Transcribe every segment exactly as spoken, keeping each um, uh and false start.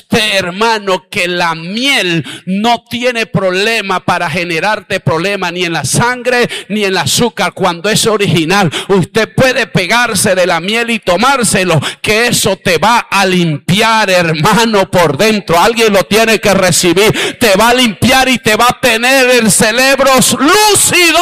hermano, que la miel no tiene problema para generarte problema ni en la sangre ni en el azúcar. Cuando es original, usted puede pegarse de la miel y tomárselo, que eso te va a limpiar, hermano, por dentro. Alguien lo tiene que recibir. Te va a limpiar y te va a tener el cerebro lúcido.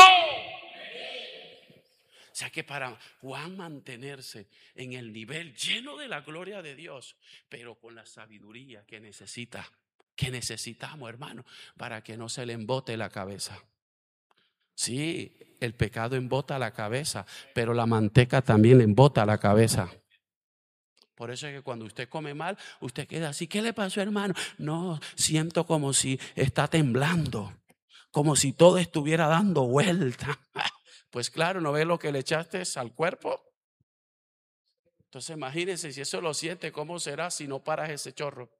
O sea que para Juan mantenerse en el nivel lleno de la gloria de Dios, pero con la sabiduría que necesita, que necesitamos, hermano, para que no se le embote la cabeza. Sí, el pecado embota la cabeza, pero la manteca también le embota la cabeza. Por eso es que cuando usted come mal, usted queda así. ¿Qué le pasó, hermano? No, siento como si está temblando, como si todo estuviera dando vuelta. Pues claro, ¿no ve lo que le echaste al cuerpo? Entonces imagínense, si eso lo siente, ¿cómo será si no paras ese chorro?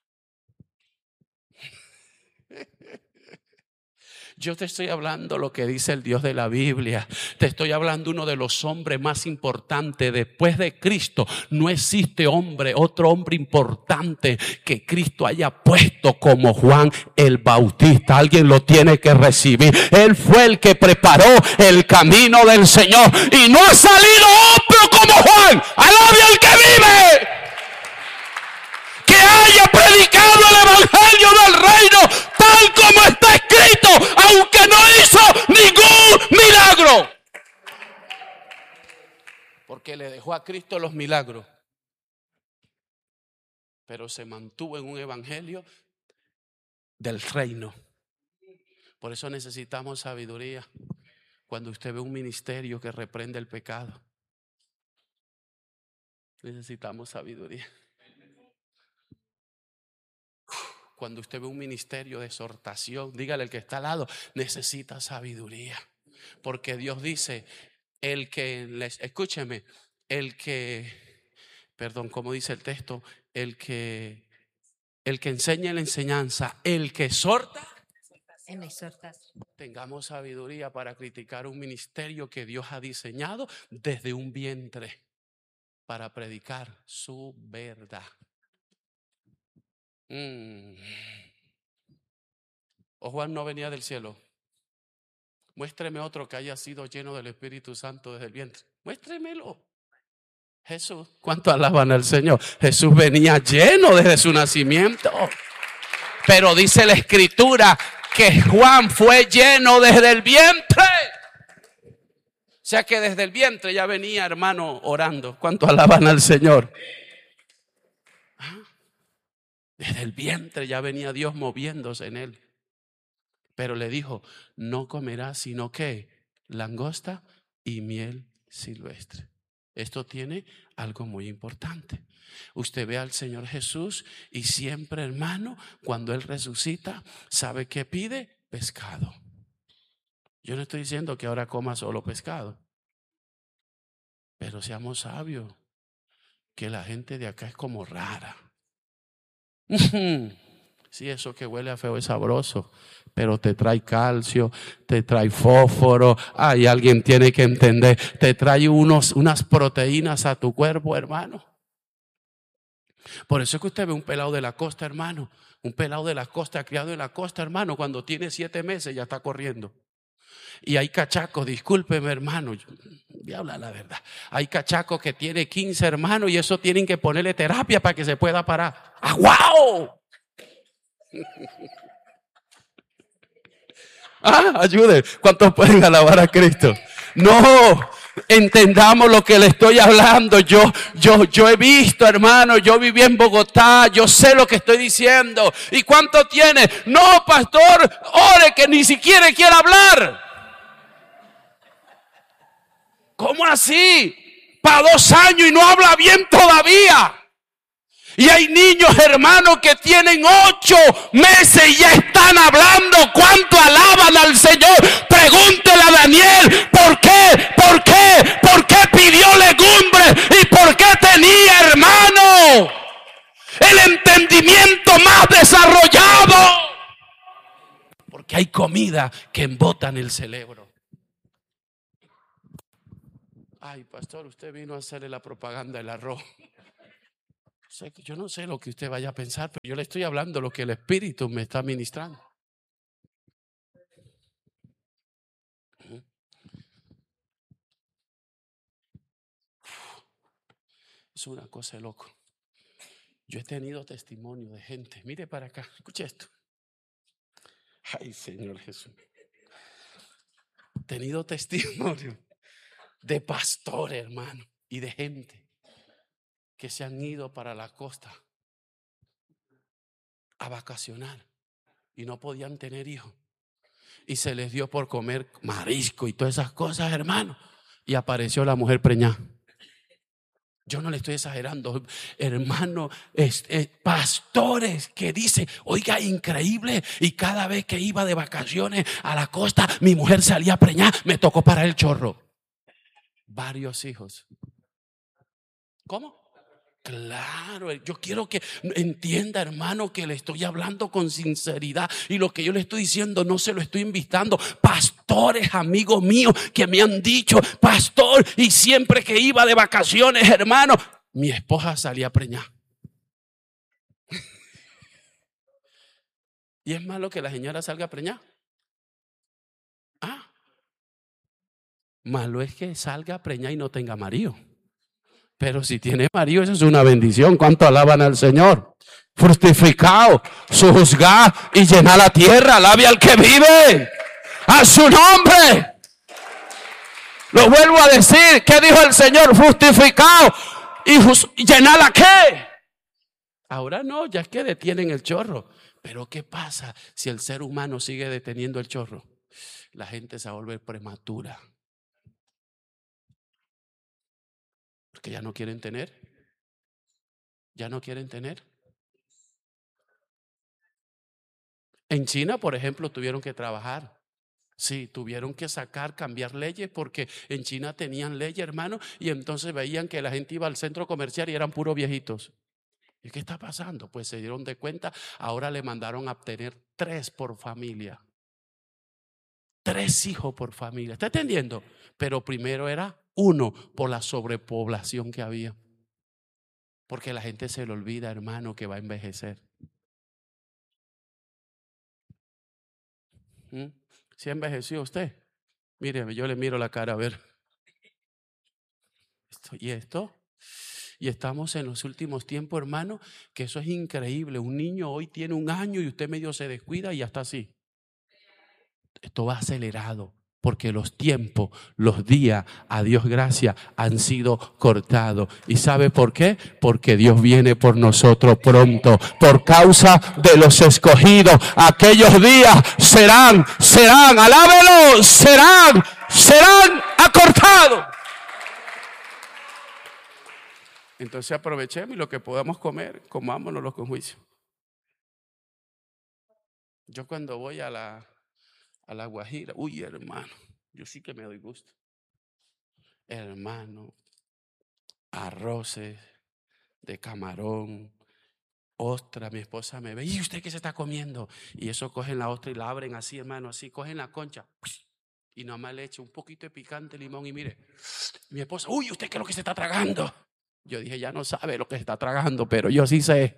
Yo te estoy hablando lo que dice el Dios de la Biblia. Te estoy hablando uno de los hombres más importantes. Después de Cristo no existe hombre, otro hombre importante que Cristo haya puesto como Juan el Bautista. Alguien lo tiene que recibir. Él fue el que preparó el camino del Señor y no ha salido otro como Juan. ¡Alabe al que vive! Que haya predicado el evangelio del reino tal como está escrito, aunque no hizo ningún milagro, porque le dejó a Cristo los milagros, pero se mantuvo en un evangelio del reino. Por eso necesitamos sabiduría. Cuando usted ve un ministerio que reprende el pecado, necesitamos sabiduría. Cuando usted ve un ministerio de exhortación, dígale al que está al lado, necesita sabiduría. Porque Dios dice, el que les, escúcheme, el que, perdón, ¿cómo dice el texto? El que, el que enseña la enseñanza, el que exhorta, en la exhortación. Tengamos sabiduría para criticar un ministerio que Dios ha diseñado desde un vientre para predicar su verdad. Mm. ¿O Juan no venía del cielo? Muéstreme otro que haya sido lleno del Espíritu Santo desde el vientre. Muéstremelo. Jesús, ¿cuánto alaban al Señor? Jesús venía lleno desde su nacimiento. Pero dice la Escritura que Juan fue lleno desde el vientre. O sea que desde el vientre ya venía, hermano, orando. ¿Cuánto alaban al Señor? Desde el vientre ya venía Dios moviéndose en él. Pero le dijo, no comerás sino que langosta y miel silvestre. Esto tiene algo muy importante. Usted ve al Señor Jesús y siempre, hermano, cuando Él resucita, ¿sabe qué pide? Pescado. Yo no estoy diciendo que ahora coma solo pescado, pero seamos sabios, que la gente de acá es como rara. Sí, eso que huele a feo es sabroso, pero te trae calcio, te trae fósforo. Ay, alguien tiene que entender, te trae unos, unas proteínas a tu cuerpo, hermano. Por eso es que usted ve un pelado de la costa, hermano, un pelado de la costa, criado en la costa, hermano, cuando tiene siete meses ya está corriendo. Y hay cachacos, discúlpeme, hermano, voy a hablar la verdad. Hay cachacos que tiene quince hermanos y eso tienen que ponerle terapia para que se pueda parar. ¡Aguao! Ah, ayude. ¿Cuántos pueden alabar a Cristo? No, entendamos lo que le estoy hablando. Yo, yo, yo he visto, hermano, yo viví en Bogotá, yo sé lo que estoy diciendo. ¿Y cuánto tiene? No, pastor, ore que ni siquiera quiere hablar. ¿Cómo así? Para dos años y no habla bien todavía. Y hay niños, hermanos, que tienen ocho meses y ya están hablando. ¿Cuánto alaban al Señor? Pregúntele a Daniel, ¿por qué? ¿Por qué? ¿Por qué pidió legumbre? ¿Y por qué tenía, hermano, el entendimiento más desarrollado? Porque hay comida que embotan el cerebro. Ay, pastor, usted vino a hacerle la propaganda del arroz. Sé que yo no sé lo que usted vaya a pensar, pero yo le estoy hablando lo que el Espíritu me está ministrando. Es una cosa de loco. Yo he tenido testimonio de gente. Mire para acá, escuche esto. Ay, Señor Jesús. He tenido testimonio de pastores, hermano, y de gente que se han ido para la costa a vacacionar y no podían tener hijos. Y se les dio por comer marisco y todas esas cosas, hermano. Y apareció la mujer preñada. Yo no le estoy exagerando, hermano, es, es, pastores que dicen, oiga, increíble. Y cada vez que iba de vacaciones a la costa, mi mujer salía preñada, me tocó parar el chorro. Varios hijos. ¿Cómo? Claro, yo quiero que entienda, hermano, que le estoy hablando con sinceridad y lo que yo le estoy diciendo no se lo estoy invitando. Pastores, amigos míos, que me han dicho, pastor, y siempre que iba de vacaciones, hermano, mi esposa salía preñada. ¿Y es malo que la señora salga preñada? Ah, malo es que salga preñada y no tenga marido. Pero si tiene marido, eso es una bendición. ¿Cuánto alaban al Señor? Fructificado, sojuzgad y llenar la tierra. Alabe al que vive. A su nombre. Lo vuelvo a decir. ¿Qué dijo el Señor? Fructificado y llenar la qué. Ahora no, ya es que detienen el chorro. Pero ¿qué pasa si el ser humano sigue deteniendo el chorro? La gente se va a volver prematura. Porque ya no quieren tener. Ya no quieren tener. En China, por ejemplo, tuvieron que trabajar. Sí, tuvieron que sacar, cambiar leyes, porque en China tenían leyes, hermano, y entonces veían que la gente iba al centro comercial y eran puros viejitos. ¿Y qué está pasando? Pues se dieron de cuenta, ahora le mandaron a tener tres por familia. Tres hijos por familia. ¿Está entendiendo? Pero primero era uno por la sobrepoblación que había. Porque la gente se le olvida, hermano, que va a envejecer. ¿Mm? ¿Sí envejeció usted? Mire, yo le miro la cara a ver. Esto, ¿y esto? Y estamos en los últimos tiempos, hermano, que eso es increíble. Un niño hoy tiene un año y usted medio se descuida y ya está así. Esto va acelerado. Porque los tiempos, los días, a Dios gracias, han sido cortados. ¿Y sabe por qué? Porque Dios viene por nosotros pronto. Por causa de los escogidos, aquellos días serán, serán, alábelo, serán, serán acortados. Entonces aprovechemos y lo que podamos comer, comámonos con juicio. Yo cuando voy a la... a la Guajira, uy, hermano, yo sí que me doy gusto. Hermano, arroces de camarón, ostra. Mi esposa me ve, ¿y usted qué se está comiendo? Y eso cogen la ostra y la abren así, hermano, así, cogen la concha y nomás le echo un poquito de picante, limón y mire, mi esposa, uy, ¿usted qué es lo que se está tragando? Yo dije, ya no sabe lo que se está tragando, pero yo sí sé.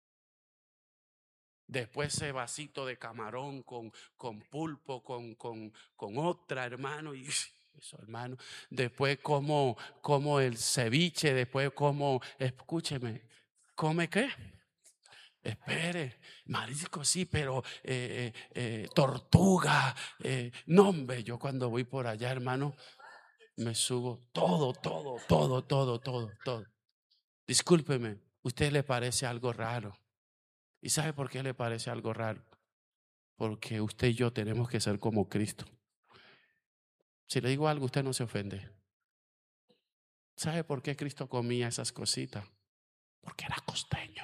Después ese vasito de camarón con, con pulpo, con, con, con otra, hermano, y eso, hermano. Después como, como el ceviche, después como, escúcheme, ¿come qué? Espere, marisco sí, pero eh, eh, eh, tortuga, eh, no, hombre, yo cuando voy por allá, hermano, me subo todo, todo, todo, todo, todo, todo. Discúlpeme, ¿usted le parece algo raro? ¿Y sabe por qué le parece algo raro? Porque usted y yo tenemos que ser como Cristo. Si le digo algo, usted no se ofende. ¿Sabe por qué Cristo comía esas cositas? Porque era costeño.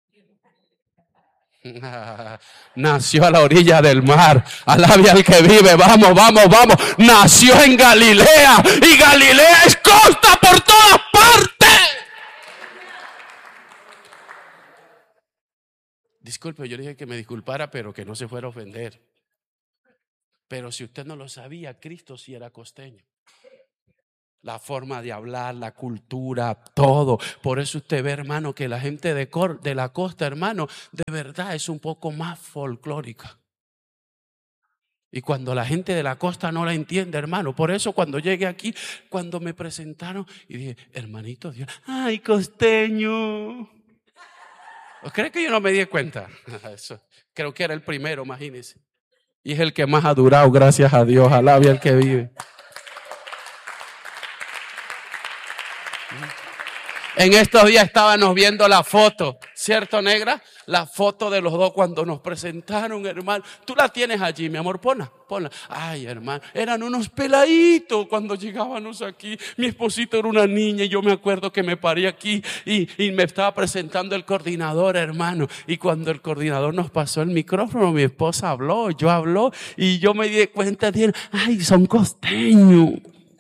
Nació a la orilla del mar. Alabe al que vive. Vamos, vamos, vamos. Nació en Galilea. Y Galilea es costa por todas partes. Disculpe, yo dije que me disculpara, pero que no se fuera a ofender. Pero si usted no lo sabía, Cristo sí era costeño. La forma de hablar, la cultura, todo. Por eso usted ve, hermano, que la gente de, cor, de la costa, hermano, de verdad es un poco más folclórica. Y cuando la gente de la costa no la entiende, hermano, por eso cuando llegué aquí, cuando me presentaron y dije, hermanito Dios, ay, costeño. ¿O cree que yo no me di cuenta? Eso, creo que era el primero, imagínense. Y es el que más ha durado, gracias a Dios, alabe al que vive. En estos días estábamos viendo la foto, ¿cierto, negra? La foto de los dos cuando nos presentaron, hermano. Tú la tienes allí, mi amor, ponla, ponla. Ay, hermano, eran unos peladitos cuando llegábamos aquí. Mi esposito era una niña y yo me acuerdo que me paré aquí y, y me estaba presentando el coordinador, hermano. Y cuando el coordinador nos pasó el micrófono, mi esposa habló, yo habló y yo me di cuenta de, ay, son costeños.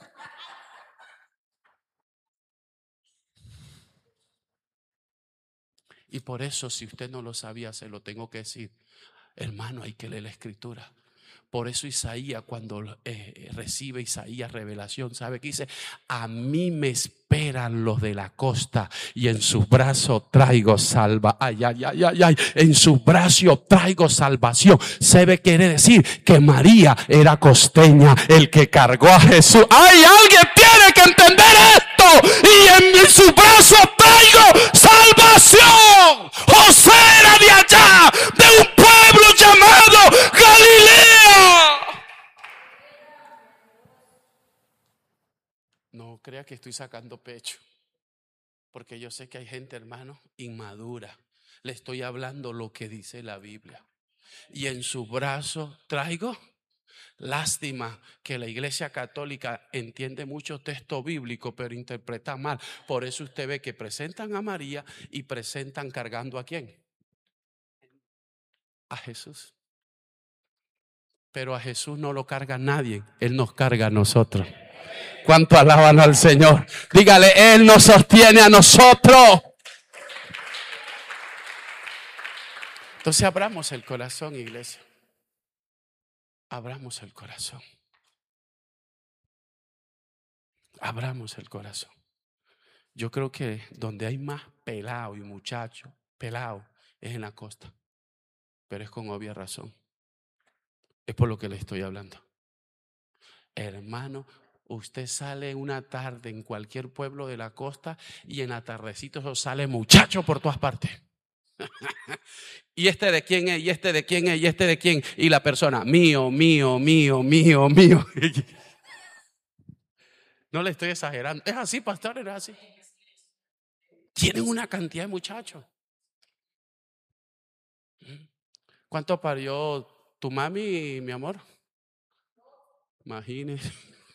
Y por eso, si usted no lo sabía, se lo tengo que decir. Hermano, hay que leer la escritura. Por eso Isaías, cuando eh, recibe Isaías revelación, ¿sabe qué dice? A mí me esperan los de la costa y en sus brazos traigo salva. Ay, ay, ay, ay, ay. En sus brazos traigo salvación. ¿Se ve? Quiere decir que María era costeña, el que cargó a Jesús. ¡Ay, alguien tiene que entender esto! Y en, en su brazo traigo salvación. José era de allá, de un pueblo llamado Galilea. No crea que estoy sacando pecho, porque yo sé que hay gente, hermano, inmadura. Le estoy hablando lo que dice la Biblia. Y en su brazo traigo. Lástima que la Iglesia Católica entiende mucho texto bíblico, pero interpreta mal. Por eso usted ve que presentan a María y presentan cargando ¿a quién? A Jesús. Pero a Jesús no lo carga nadie, Él nos carga a nosotros. ¿Cuánto alaban al Señor? Dígale, Él nos sostiene a nosotros. Entonces abramos el corazón, iglesia. Abramos el corazón. Abramos el corazón. Yo creo que donde hay más pelado y muchacho, pelado, es en la costa. Pero es con obvia razón. Es por lo que le estoy hablando. Hermano, usted sale una tarde en cualquier pueblo de la costa y en atardecitos eso sale muchacho por todas partes. ¿Y este de quién es? ¿Y este de quién es? ¿Y este de quién? Y la persona, mío, mío, mío, mío, mío. No le estoy exagerando. Es así, pastor, es así. Tienen una cantidad de muchachos. ¿Cuánto parió tu mami, mi amor? Imagínese.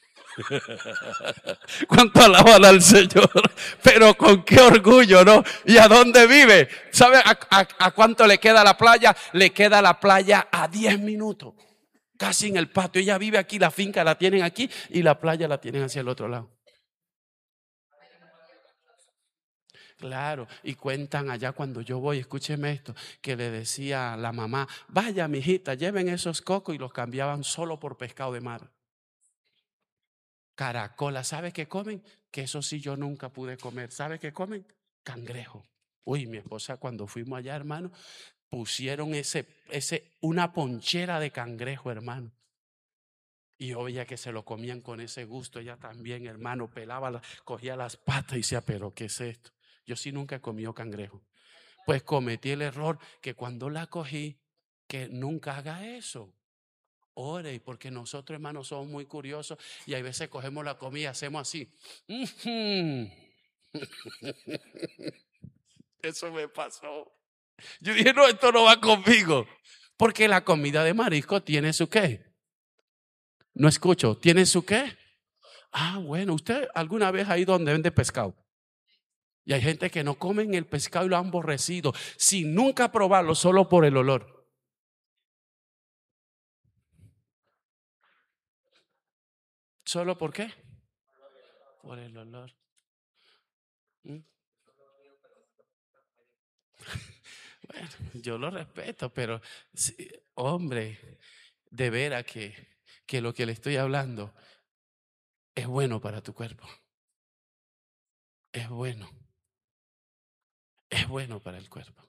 ¿Cuánto alaban al Señor? Pero con qué orgullo, ¿no? ¿Y a dónde vive? ¿Sabe a, a, a cuánto le queda la playa? Le queda la playa a diez minutos. Casi en el patio. Ella vive aquí, la finca la tienen aquí y la playa la tienen hacia el otro lado. Claro, y cuentan allá cuando yo voy, escúcheme esto, que le decía la mamá, vaya mijita, lleven esos cocos y los cambiaban solo por pescado de mar. Caracola, ¿sabe qué comen? Que eso sí yo nunca pude comer. ¿Sabe qué comen? Cangrejo. Uy, mi esposa cuando fuimos allá, hermano, pusieron ese, ese, una ponchera de cangrejo, hermano. Y yo veía que se lo comían con ese gusto. Ella también, hermano, pelaba, cogía las patas y decía, pero ¿qué es esto? Yo sí nunca he comido cangrejo. Pues cometí el error que cuando la cogí, que nunca haga eso. Ore, porque nosotros, hermanos, somos muy curiosos y hay veces cogemos la comida y hacemos así. Eso me pasó. Yo dije, no, esto no va conmigo. Porque la comida de marisco tiene su qué. No escucho, ¿tiene su qué? Ah, bueno, ¿usted alguna vez ha ido donde vende pescado? Y hay gente que no comen el pescado y lo han aborrecido sin nunca probarlo, solo por el olor. ¿Solo por qué? Por el olor. ¿Mm? Bueno, yo lo respeto, pero sí, hombre, de veras que, que lo que le estoy hablando es bueno para tu cuerpo. es bueno. Es bueno para el cuerpo.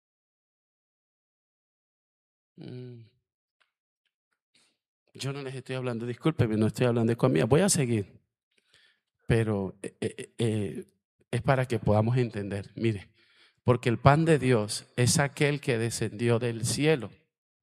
Mm. Yo no les estoy hablando, discúlpenme, no estoy hablando de comida. Voy a seguir. Pero eh, eh, eh, es para que podamos entender. Mire, porque el pan de Dios es aquel que descendió del cielo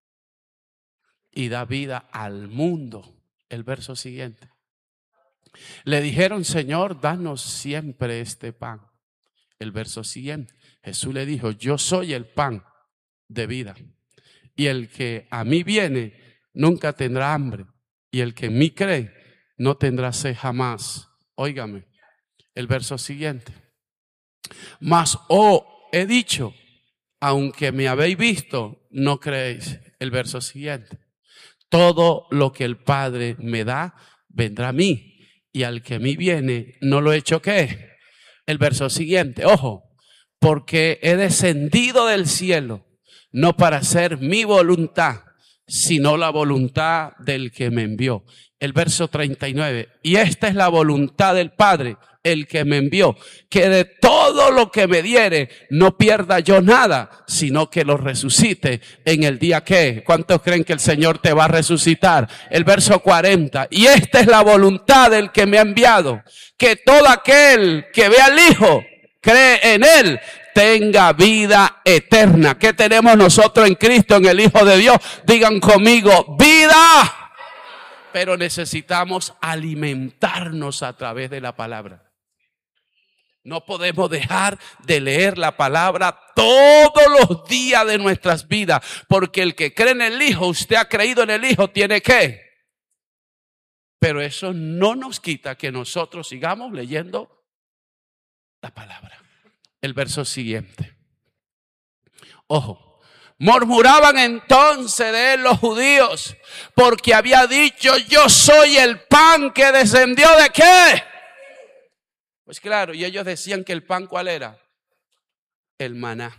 y da vida al mundo. El verso siguiente. Le dijeron, Señor, danos siempre este pan. El verso siguiente. Jesús le dijo, yo soy el pan de vida. Y el que a mí viene nunca tendrá hambre. Y el que en mí cree no tendrá sed jamás. Óigame, el verso siguiente. Mas os he dicho, aunque me habéis visto, no creéis. El verso siguiente. Todo lo que el Padre me da, vendrá a mí. Y al que a mí viene, no lo he hecho ¿qué? El verso siguiente. Ojo, porque he descendido del cielo, no para hacer mi voluntad, sino la voluntad del que me envió. El verso treinta y nueve. Y esta es la voluntad del Padre, el que me envió, que de todo lo que me diere no pierda yo nada, sino que lo resucite en el día que. ¿Cuántos creen que el Señor te va a resucitar? El verso cuarenta. Y esta es la voluntad del que me ha enviado, que todo aquel que ve al Hijo, cree en Él, tenga vida eterna. ¿Qué tenemos nosotros en Cristo, en el Hijo de Dios? Digan conmigo, vida. Pero necesitamos alimentarnos a través de la palabra. No podemos dejar de leer la palabra todos los días de nuestras vidas, porque el que cree en el Hijo, usted ha creído en el Hijo, tiene que. Pero eso no nos quita que nosotros sigamos leyendo la palabra. El verso siguiente. Ojo. Murmuraban entonces de él los judíos, porque había dicho, yo soy el pan que descendió ¿de qué? Pues claro, y ellos decían que el pan ¿cuál era? El maná.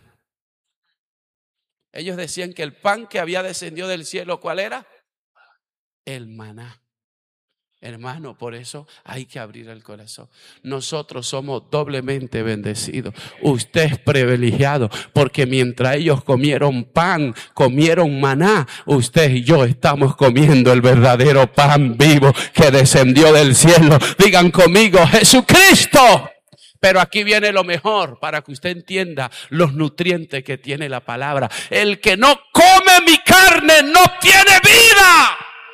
Ellos decían que el pan que había descendido del cielo ¿cuál era? El maná. Hermano, por eso hay que abrir el corazón. Nosotros somos doblemente bendecidos. Usted es privilegiado porque mientras ellos comieron pan, comieron maná, usted y yo estamos comiendo el verdadero pan vivo que descendió del cielo. Digan conmigo, Jesucristo. Pero aquí viene lo mejor para que usted entienda los nutrientes que tiene la palabra. El que no come mi carne no tiene vida.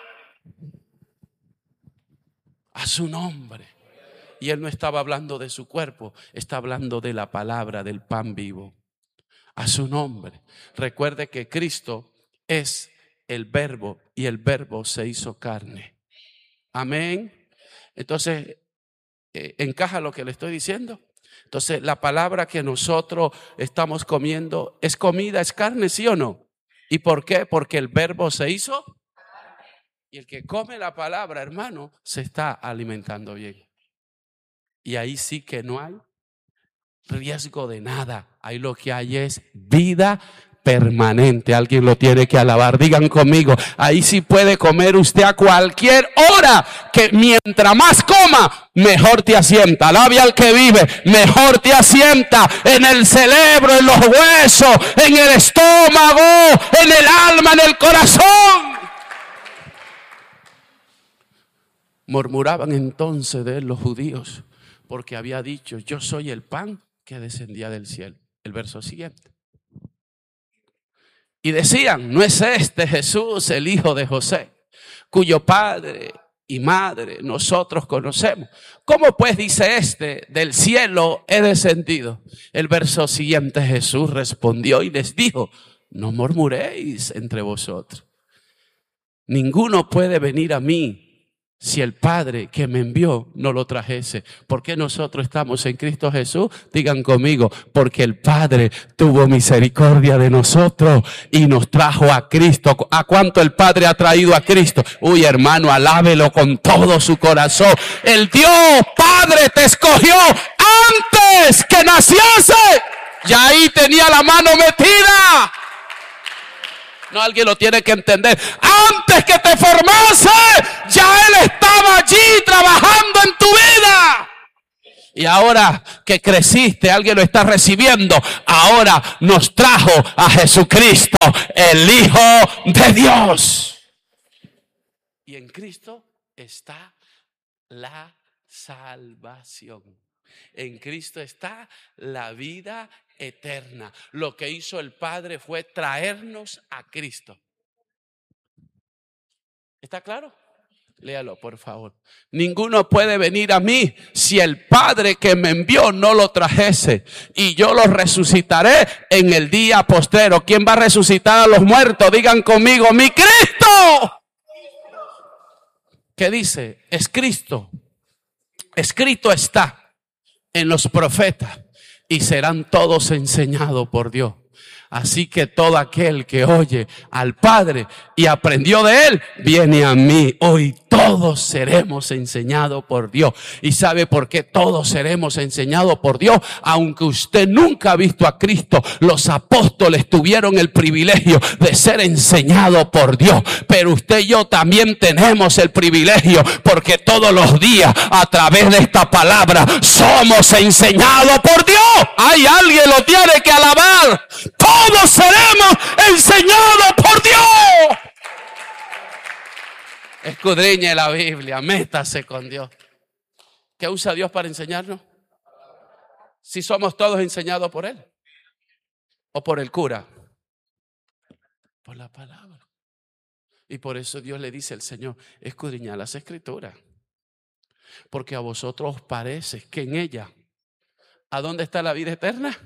A su nombre. Y él no estaba hablando de su cuerpo, está hablando de la palabra, del pan vivo. A su nombre. Recuerde que Cristo es el verbo y el verbo se hizo carne. Amén. Entonces, eh, ¿encaja lo que le estoy diciendo? Entonces, la palabra que nosotros estamos comiendo es comida, es carne, ¿sí o no? ¿Y por qué? Porque el verbo se hizo. Y el que come la palabra, hermano, se está alimentando bien. Y ahí sí que no hay riesgo de nada. Ahí lo que hay es vida permanente. Alguien lo tiene que alabar. Digan conmigo, ahí sí puede comer usted a cualquier hora, que mientras más coma, mejor te asienta. Alabe al que vive, mejor te asienta en el cerebro, en los huesos, en el estómago, en el alma, en el corazón. Murmuraban entonces de él los judíos, porque había dicho, yo soy el pan que descendía del cielo. El verso siguiente. Y decían, ¿no es este Jesús el hijo de José, cuyo padre y madre nosotros conocemos? ¿Cómo pues dice este, del cielo he descendido? El verso siguiente, Jesús respondió y les dijo, no murmuréis entre vosotros. Ninguno puede venir a mí si el Padre que me envió no lo trajese. ¿Por qué nosotros estamos en Cristo Jesús? Digan conmigo, porque el Padre tuvo misericordia de nosotros y nos trajo a Cristo. ¿A cuánto el Padre ha traído a Cristo? Uy, hermano, alábelo con todo su corazón. El Dios Padre te escogió antes que naciese. Ya ahí tenía la mano metida. No, alguien lo tiene que entender. Antes que te formase, ya Él estaba allí trabajando en tu vida. Y ahora que creciste, alguien lo está recibiendo. Ahora nos trajo a Jesucristo, el Hijo de Dios. Y en Cristo está la salvación. En Cristo está la vida eterna. Lo que hizo el Padre fue traernos a Cristo. ¿Está claro? Léalo, por favor. Ninguno puede venir a mí si el Padre que me envió no lo trajese. Y yo lo resucitaré en el día postrero. ¿Quién va a resucitar a los muertos? Digan conmigo, mi Cristo. ¿Qué dice? Es Cristo. Escrito está en los profetas y serán todos enseñados por Dios. Así que todo aquel que oye al Padre y aprendió de Él, viene a mí. Hoy todos seremos enseñados por Dios. ¿Y sabe por qué todos seremos enseñados por Dios? Aunque usted nunca ha visto a Cristo, los apóstoles tuvieron el privilegio de ser enseñados por Dios. Pero usted y yo también tenemos el privilegio, porque todos los días a través de esta palabra somos enseñados por Dios. Hay alguien lo tiene que alabar. Todos seremos enseñados por Dios. Escudriñe la Biblia, métase con Dios. ¿Qué usa Dios para enseñarnos? Si somos todos enseñados por Él o por el cura, por la palabra. Y por eso Dios le dice al Señor, escudriñad las Escrituras, porque a vosotros os parece que en ella, ¿a dónde está la vida eterna?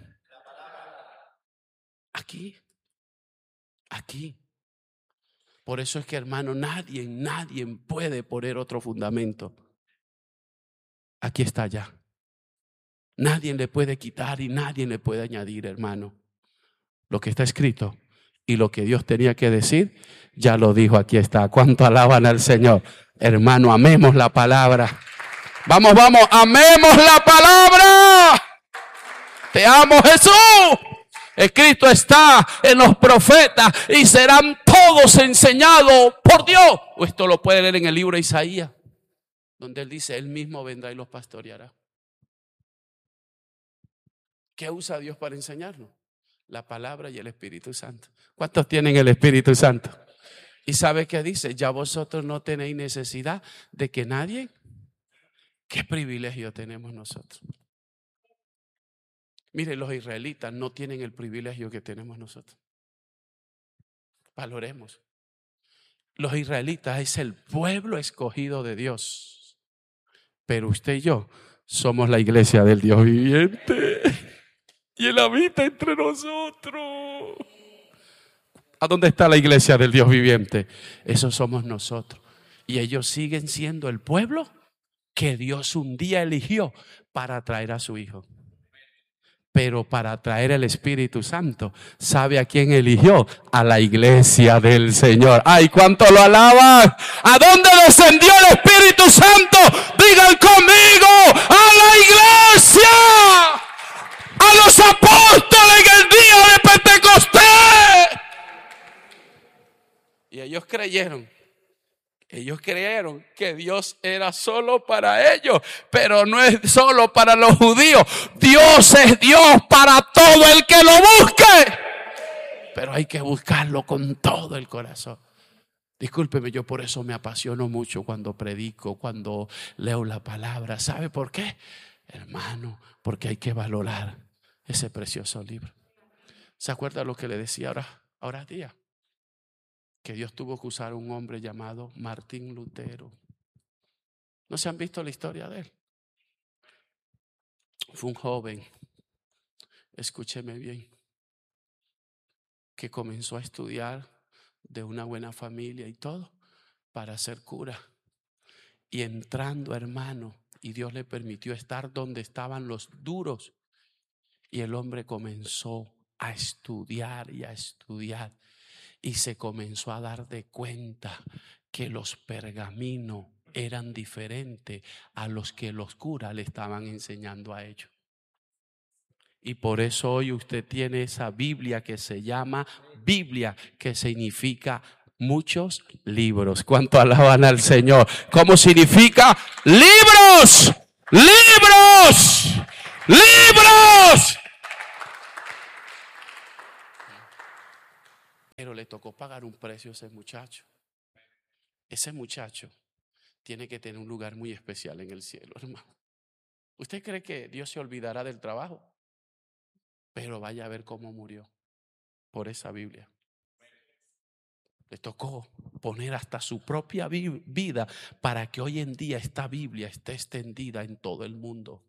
Aquí, aquí. Por eso es que, hermano, nadie, nadie puede poner otro fundamento. Aquí está ya. Nadie le puede quitar y nadie le puede añadir, hermano. Lo que está escrito y lo que Dios tenía que decir, ya lo dijo, aquí está. ¿Cuánto alaban al Señor? Hermano, amemos la palabra. Vamos, vamos, amemos la palabra. Te amo, Jesús. Escrito está en los profetas y serán todos enseñados por Dios. Esto lo puede leer en el libro de Isaías, donde Él dice, Él mismo vendrá y los pastoreará. ¿Qué usa Dios para enseñarnos? La palabra y el Espíritu Santo. ¿Cuántos tienen el Espíritu Santo? ¿Y sabe qué dice? Ya vosotros no tenéis necesidad de que nadie. ¿Qué privilegio tenemos nosotros? Mire, los israelitas no tienen el privilegio que tenemos nosotros. Valoremos. Los israelitas es el pueblo escogido de Dios. Pero usted y yo somos la iglesia del Dios viviente. Y Él habita entre nosotros. ¿A dónde está la iglesia del Dios viviente? Eso somos nosotros. Y ellos siguen siendo el pueblo que Dios un día eligió para traer a su Hijo. Pero para traer el Espíritu Santo, ¿sabe a quién eligió? A la iglesia del Señor. ¡Ay, cuánto lo alaban! ¿A dónde descendió el Espíritu Santo? Digan conmigo, a la iglesia, a los apóstoles en el día de Pentecostés. Y ellos creyeron. Ellos creyeron que Dios era solo para ellos, pero no es solo para los judíos. Dios es Dios para todo el que lo busque. Pero hay que buscarlo con todo el corazón. Discúlpeme, yo por eso me apasiono mucho cuando predico, cuando leo la palabra. ¿Sabe por qué? Hermano, porque hay que valorar ese precioso libro. ¿Se acuerda lo que le decía ahora, ahora día? Que Dios tuvo que usar un hombre llamado Martín Lutero. ¿No se han visto la historia de él? Fue un joven, escúcheme bien, que comenzó a estudiar de una buena familia y todo para ser cura. Y entrando, hermano, y Dios le permitió estar donde estaban los duros. Y el hombre comenzó a estudiar y a estudiar. Y se comenzó a dar de cuenta que los pergaminos eran diferentes a los que los curas le estaban enseñando a ellos. Y por eso hoy usted tiene esa Biblia que se llama Biblia, que significa muchos libros. ¿Cuánto alaban al Señor? ¿Cómo significa? ¡Libros! libros, libros. Pero le tocó pagar un precio a ese muchacho. Ese muchacho tiene que tener un lugar muy especial en el cielo, hermano. ¿Usted cree que Dios se olvidará del trabajo? Pero vaya a ver cómo murió por esa Biblia. Le tocó poner hasta su propia vida para que hoy en día esta Biblia esté extendida en todo el mundo.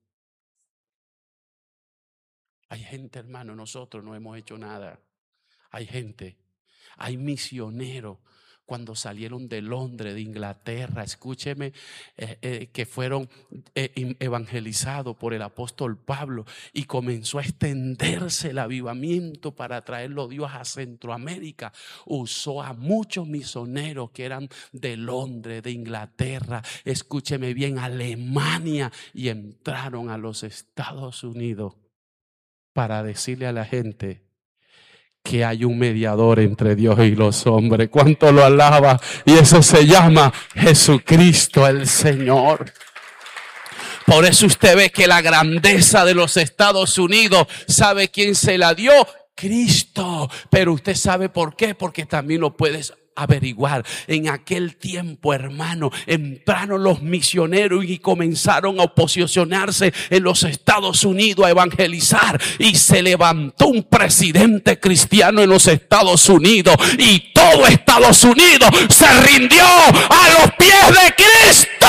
Hay gente, hermano, nosotros no hemos hecho nada. Hay gente, hay misioneros. Cuando salieron de Londres, de Inglaterra, escúcheme, eh, eh, que fueron eh, evangelizados por el apóstol Pablo y comenzó a extenderse el avivamiento para traerlo Dios a Centroamérica. Usó a muchos misioneros que eran de Londres, de Inglaterra, escúcheme bien, Alemania, y entraron a los Estados Unidos para decirle a la gente que hay un mediador entre Dios y los hombres. ¿Cuánto lo alaba? Y eso se llama Jesucristo el Señor. Por eso usted ve que la grandeza de los Estados Unidos, ¿sabe quién se la dio? Cristo. Pero usted sabe por qué, porque también lo puedes averiguar. En aquel tiempo, hermano, entraron los misioneros y comenzaron a posicionarse en los Estados Unidos a evangelizar, y se levantó un presidente cristiano en los Estados Unidos y todo Estados Unidos se rindió a los pies de Cristo.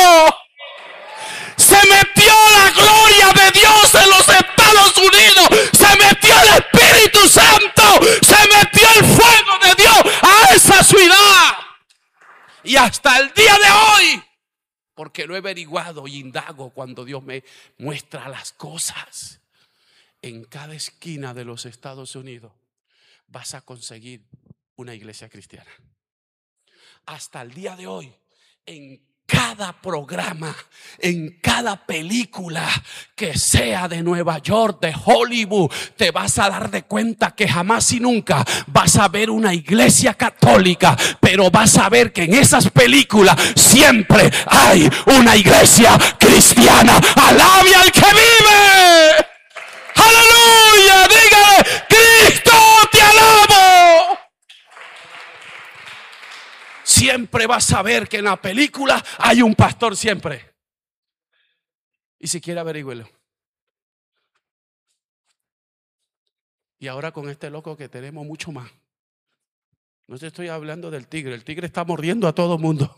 Se metió la gloria de Dios en los Estados Unidos, se metió el Espíritu Santo, se metió el fuego de Dios a esa ciudad. Y hasta el día de hoy, porque lo he averiguado y indago cuando Dios me muestra las cosas, en cada esquina de los Estados Unidos vas a conseguir una iglesia cristiana. Hasta el día de hoy, en cada programa, en cada película que sea de Nueva York, de Hollywood, te vas a dar de cuenta que jamás y nunca vas a ver una iglesia católica, pero vas a ver que en esas películas siempre hay una iglesia cristiana. ¡Alabe al que vive! ¡Aleluya! Dígale: Cristo, te alabo. Siempre vas a ver que en la película hay un pastor, siempre. Y si quiere, averigüelo. Y ahora con este loco que tenemos mucho más. No te estoy hablando del tigre. El tigre está mordiendo a todo mundo.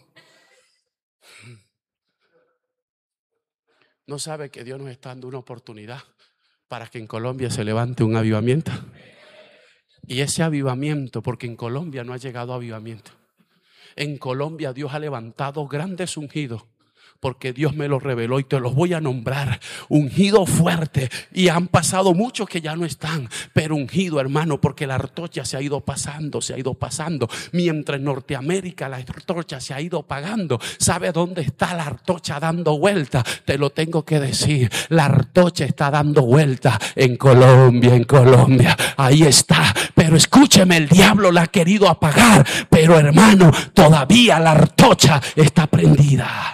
No sabe que Dios nos está dando una oportunidad para que en Colombia se levante un avivamiento. Y ese avivamiento, porque en Colombia no ha llegado avivamiento. En Colombia Dios ha levantado grandes ungidos, porque Dios me los reveló y te los voy a nombrar. Ungido fuerte. Y han pasado muchos que ya no están, pero ungido, hermano, porque la artocha se ha ido pasando, se ha ido pasando. Mientras en Norteamérica la artocha se ha ido apagando. ¿Sabe dónde está la artocha dando vuelta? Te lo tengo que decir. La artocha está dando vuelta en Colombia, en Colombia. Ahí está. Pero escúcheme, el diablo la ha querido apagar. Pero, hermano, todavía la artocha está prendida.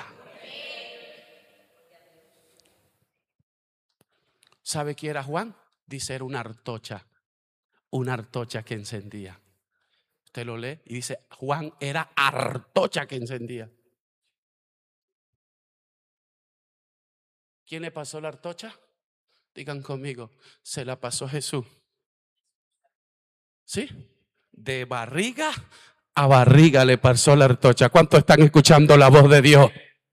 ¿Sabe quién era Juan? Dice, era una artocha, una artocha que encendía. Usted lo lee y dice, Juan era artocha que encendía. ¿Quién le pasó la artocha? Digan conmigo, se la pasó Jesús. ¿Sí? De barriga a barriga le pasó la artocha. ¿Cuántos están escuchando la voz de Dios?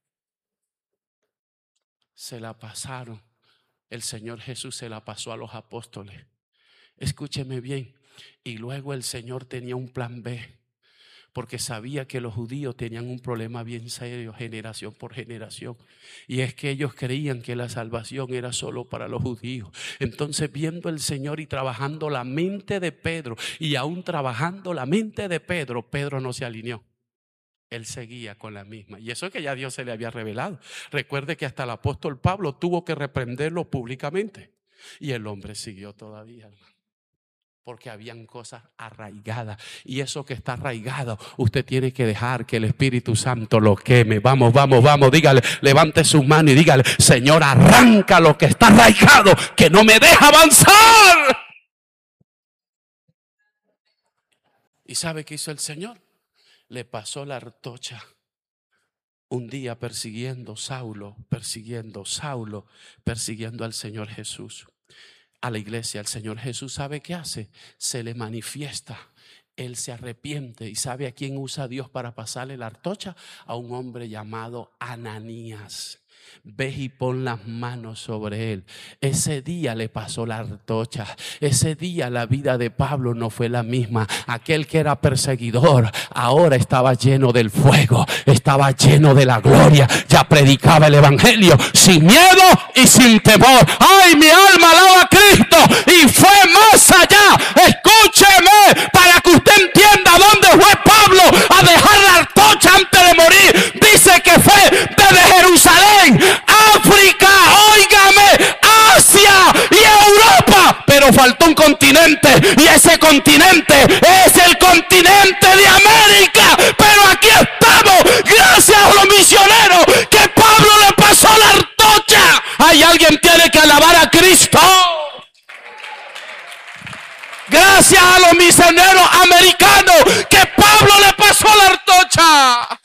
Se la pasaron. El Señor Jesús se la pasó a los apóstoles. Escúcheme bien. Y luego el Señor tenía un plan B, porque sabía que los judíos tenían un problema bien serio, generación por generación. Y es que ellos creían que la salvación era solo para los judíos. Entonces, viendo el Señor y trabajando la mente de Pedro, y aún trabajando la mente de Pedro, Pedro no se alineó. Él seguía con la misma. Y eso es que ya Dios se le había revelado. Recuerde que hasta el apóstol Pablo tuvo que reprenderlo públicamente. Y el hombre siguió todavía, hermano. Porque habían cosas arraigadas. Y eso que está arraigado, usted tiene que dejar que el Espíritu Santo lo queme. Vamos, vamos, vamos. Dígale, levante sus manos y dígale: Señor, arranca lo que está arraigado, que no me deja avanzar. ¿Y sabe qué hizo el Señor? Le pasó la antorcha un día persiguiendo Saulo, persiguiendo Saulo, persiguiendo al Señor Jesús. A la iglesia, el Señor Jesús, ¿sabe qué hace? Se le manifiesta. Él se arrepiente. ¿Y sabe a quién usa Dios para pasarle la antorcha? A un hombre llamado Ananías. Ve y pon las manos sobre él. Ese día le pasó la antorcha. Ese día la vida de Pablo no fue la misma. Aquel que era perseguidor ahora estaba lleno del fuego, estaba lleno de la gloria. Ya predicaba el evangelio sin miedo y sin temor. ¡Ay, mi alma alaba a Cristo! Y fue más allá. Escúcheme, para que usted entienda dónde fue Pablo a dejar la antorcha antes de morir. Dice que fue desde Jerusalén, África, óigame, Asia y Europa. Pero faltó un continente, y ese continente es el continente de América. Pero aquí estamos, gracias a los misioneros que Pablo le pasó la antorcha. Hay alguien tiene que alabar a Cristo. Gracias a los misioneros americanos que Pablo le pasó la antorcha.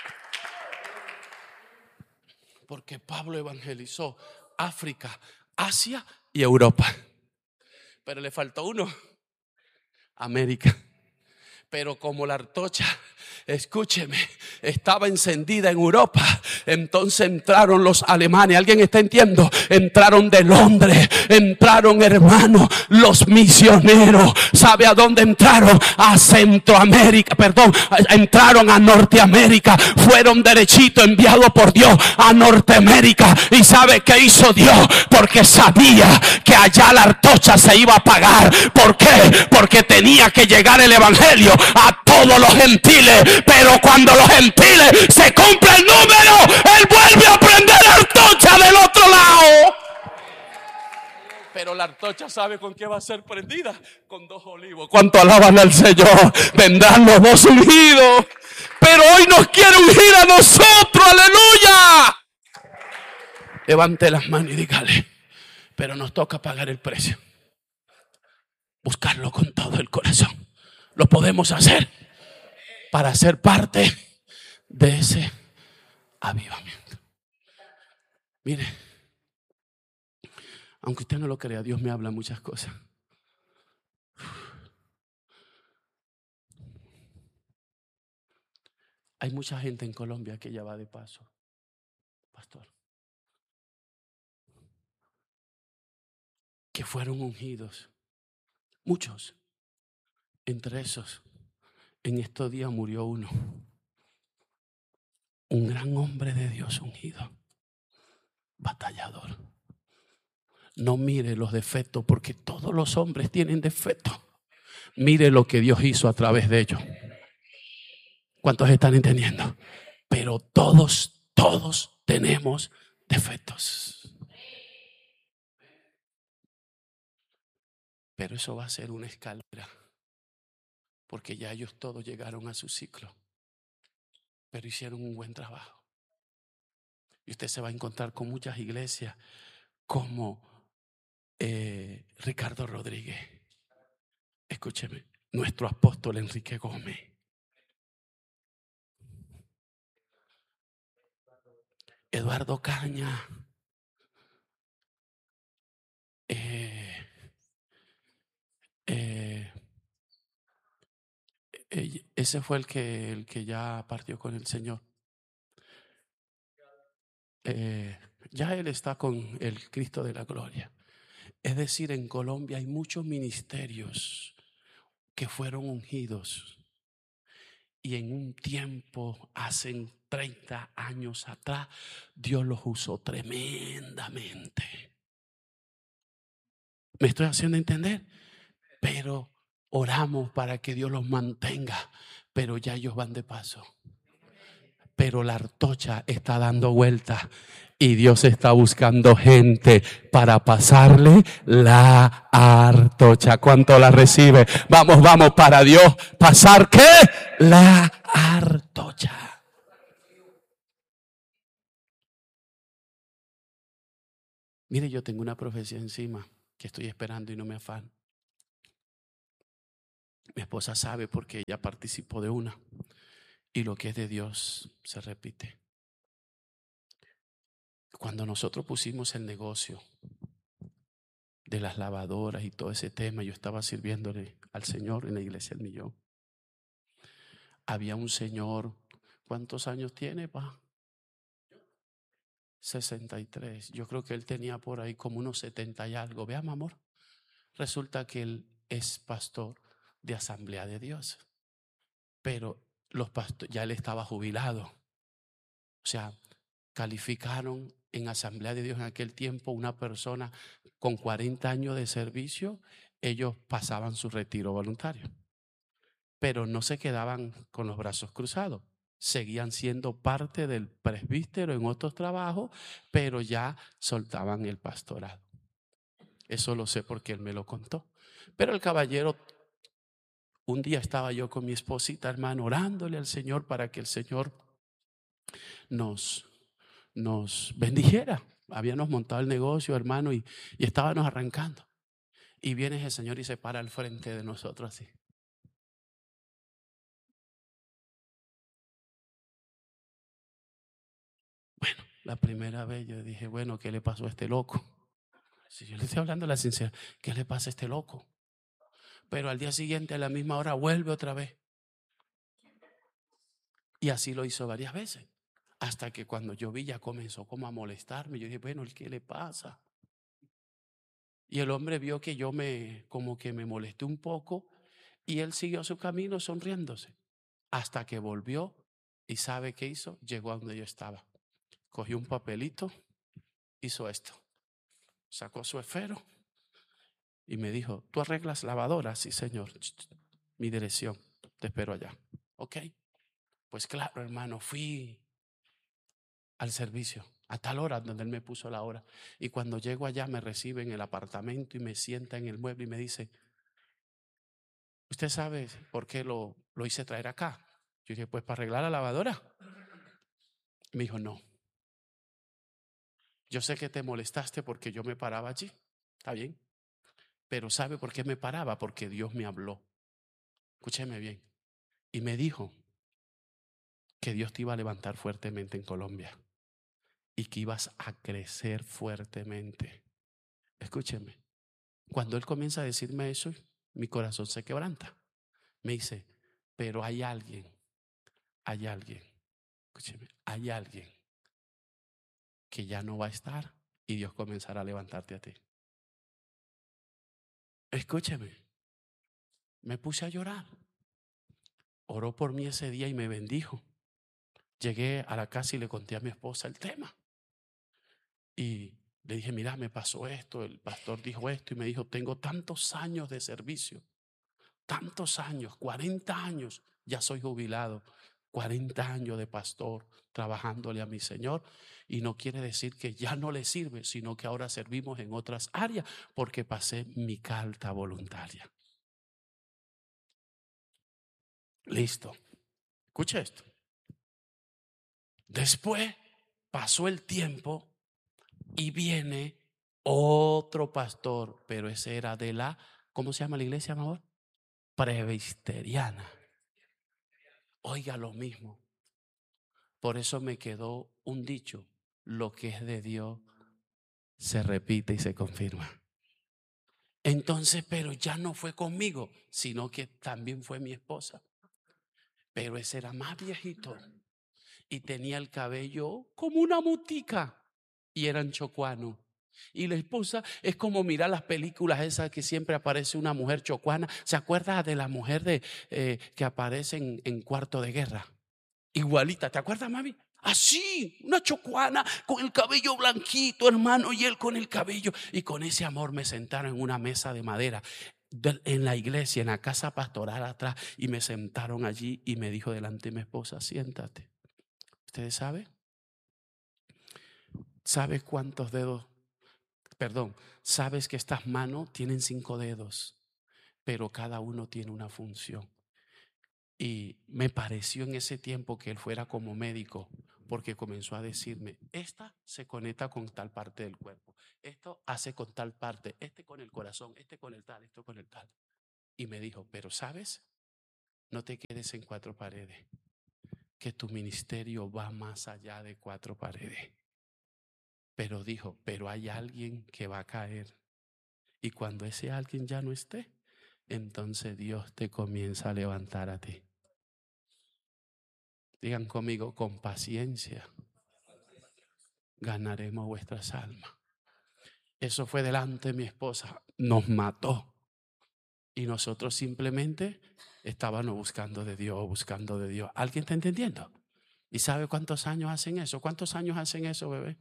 Porque Pablo evangelizó África, Asia y Europa. Pero le faltó uno: América. Pero como la antorcha, escúcheme, estaba encendida en Europa, entonces entraron los alemanes. ¿Alguien está entendiendo? Entraron de Londres, entraron, hermanos, los misioneros. ¿Sabe a dónde entraron? A Centroamérica, perdón, entraron a Norteamérica. Fueron derechito enviados por Dios a Norteamérica. ¿Y sabe qué hizo Dios? Porque sabía que allá la antorcha se iba a apagar. ¿Por qué? Porque tenía que llegar el evangelio a todos los gentiles. Pero cuando los gentiles se cumple el número, él vuelve a prender la antorcha del otro lado. Pero la antorcha, ¿sabe con qué va a ser prendida? Con dos olivos. ¿Cuánto alaban al Señor? Vendrán los dos ungidos. Pero hoy nos quiere ungir a nosotros. ¡Aleluya! Levante las manos y dígale: pero nos toca pagar el precio. Buscarlo con todo el corazón. Lo podemos hacer para ser parte de ese avivamiento. Mire, aunque usted no lo crea, Dios me habla muchas cosas. Hay mucha gente en Colombia que ya va de paso, pastor, que fueron ungidos. Muchos. Entre esos, en estos días murió uno, un gran hombre de Dios ungido, batallador. No mire los defectos, porque todos los hombres tienen defectos. Mire lo que Dios hizo a través de ellos. ¿Cuántos están entendiendo? Pero todos, todos tenemos defectos. Pero eso va a ser una escalera, porque ya ellos todos llegaron a su ciclo, pero hicieron un buen trabajo. Y usted se va a encontrar con muchas iglesias como eh, Ricardo Rodríguez. Escúcheme, nuestro apóstol Enrique Gómez, Eduardo Caña, eh, eh, eh, ese fue el que, el que ya partió con el Señor. Eh, ya él está con el Cristo de la gloria. Es decir, en Colombia hay muchos ministerios que fueron ungidos, y en un tiempo, hace treinta años atrás, Dios los usó tremendamente. ¿Me estoy haciendo entender? Pero oramos para que Dios los mantenga, pero ya ellos van de paso. Pero la antorcha está dando vueltas y Dios está buscando gente para pasarle la antorcha. ¿Cuánto la recibe? Vamos, vamos, para Dios pasar ¿qué? La antorcha. Mire, yo tengo una profecía encima que estoy esperando y no me afano. Mi esposa sabe porque ella participó de una. Y lo que es de Dios se repite. Cuando nosotros pusimos el negocio de las lavadoras y todo ese tema, yo estaba sirviéndole al Señor en la iglesia del Millón. Había un señor, ¿cuántos años tiene, pa? sesenta y tres. Yo creo que él tenía por ahí como unos setenta y algo. Vea, mi amor. Resulta que él es pastor de Asamblea de Dios. Pero los pastores, ya él estaba jubilado. O sea, calificaron en Asamblea de Dios en aquel tiempo una persona con cuarenta años de servicio, ellos pasaban su retiro voluntario. Pero no se quedaban con los brazos cruzados. Seguían siendo parte del presbítero en otros trabajos, pero ya soltaban el pastorado. Eso lo sé porque él me lo contó. Pero el caballero, un día estaba yo con mi esposita, hermano, orándole al Señor para que el Señor nos, nos bendijera. Habíamos montado el negocio, hermano, y, y estábamos arrancando. Y viene ese Señor y se para al frente de nosotros así. Bueno, la primera vez yo dije, bueno, ¿qué le pasó a este loco? Si yo le estoy hablando la sinceridad, ¿qué le pasa a este loco? Pero al día siguiente a la misma hora vuelve otra vez. Y así lo hizo varias veces. Hasta que cuando yo vi ya comenzó como a molestarme. Yo dije, bueno, ¿qué le pasa? Y el hombre vio que yo me, como que me molesté un poco. Y él siguió su camino sonriéndose. Hasta que volvió y ¿sabe qué hizo? Llegó a donde yo estaba. Cogió un papelito, hizo esto. Sacó su esfero y me dijo, ¿tú arreglas lavadoras? Sí, señor. Mi dirección, te espero allá. Ok. Pues claro, hermano, fui al servicio a tal hora donde él me puso la hora. Y cuando llego allá me recibe en el apartamento y me sienta en el mueble y me dice, ¿usted sabe por qué lo, lo hice traer acá? Yo dije, pues para arreglar la lavadora. Me dijo, no. Yo sé que te molestaste porque yo me paraba allí. Está bien. Pero ¿sabe por qué me paraba? Porque Dios me habló. Escúcheme bien. Y me dijo que Dios te iba a levantar fuertemente en Colombia y que ibas a crecer fuertemente. Escúcheme. Cuando él comienza a decirme eso, mi corazón se quebranta. Me dice, pero hay alguien, hay alguien, escúcheme, hay alguien que ya no va a estar y Dios comenzará a levantarte a ti. Escúcheme, me puse a llorar. Oró por mí ese día y me bendijo. Llegué a la casa y le conté a mi esposa el tema. Y le dije, mira, me pasó esto, el pastor dijo esto y me dijo, tengo tantos años de servicio, tantos años, cuarenta años, ya soy jubilado, cuarenta años de pastor trabajándole a mi Señor. Y no quiere decir que ya no le sirve, sino que ahora servimos en otras áreas porque pasé mi carta voluntaria. Listo. Escucha esto. Después pasó el tiempo y viene otro pastor, pero ese era de la, ¿cómo se llama la iglesia, amor? Presbiteriana. Oiga lo mismo. Por eso me quedó un dicho, lo que es de Dios se repite y se confirma. Entonces, pero ya no fue conmigo, sino que también fue mi esposa. Pero ese era más viejito y tenía el cabello como una mutica y eran chocuanos. Y la esposa es como mirar las películas esas que siempre aparece una mujer chocuana. ¿Se acuerda de la mujer de, eh, que aparece en, en Cuarto de Guerra? Igualita, ¿te acuerdas, mami? Así, una chocuana con el cabello blanquito, hermano, y él con el cabello. Y con ese amor me sentaron en una mesa de madera de, en la iglesia, en la casa pastoral atrás. Y me sentaron allí y me dijo delante de mi esposa, siéntate. ¿Ustedes saben? ¿Sabes cuántos dedos? Perdón, sabes que estas manos tienen cinco dedos, pero cada uno tiene una función. Y me pareció en ese tiempo que él fuera como médico, porque comenzó a decirme, esta se conecta con tal parte del cuerpo, esto hace con tal parte, este con el corazón, este con el tal, esto con el tal. Y me dijo, pero ¿sabes? No te quedes en cuatro paredes, que tu ministerio va más allá de cuatro paredes. Pero dijo, pero hay alguien que va a caer. Y cuando ese alguien ya no esté, entonces Dios te comienza a levantar a ti. Digan conmigo, con paciencia ganaremos vuestras almas. Eso fue delante de mi esposa, nos mató. Y nosotros simplemente estábamos buscando de Dios, buscando de Dios. ¿Alguien está entendiendo? ¿Y sabe cuántos años hacen eso? ¿Cuántos años hacen eso, bebé?